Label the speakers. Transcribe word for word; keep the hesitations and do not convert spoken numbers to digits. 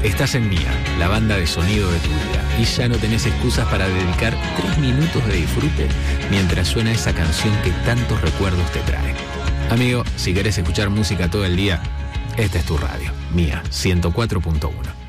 Speaker 1: Estás en Mía, la banda de sonido de tu vida, y ya no tenés excusas para dedicar tres minutos de disfrute mientras suena esa canción que tantos recuerdos te trae. Amigo, si querés escuchar música todo el día, esta es tu radio, Mía ciento cuatro punto uno.